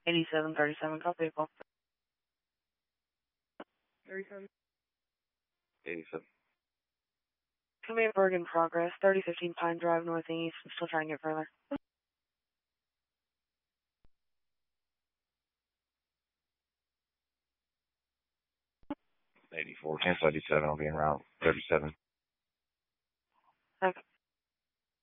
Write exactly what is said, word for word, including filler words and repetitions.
eighty-seven thirty-seven, copy, call. thirty-seven. eighty-seven. Command Berg in progress, thirty fifteen Pine Drive, northeast. I'm still trying to get further. eighty-four, ten thirty-seven, I'll be in route thirty-seven. Okay.